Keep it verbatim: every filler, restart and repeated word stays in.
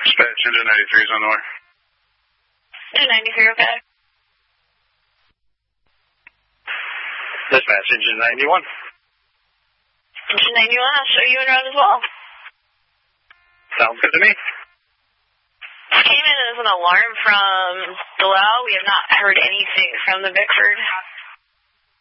Dispatch, engine ninety-three is on the way. Engine ninety-three, okay. Dispatch, engine ninety-one. Engine ninety-one, I'll show you en route as well. Sounds good to me. Came in as an alarm from Delisle. We have not heard anything from the Bickford.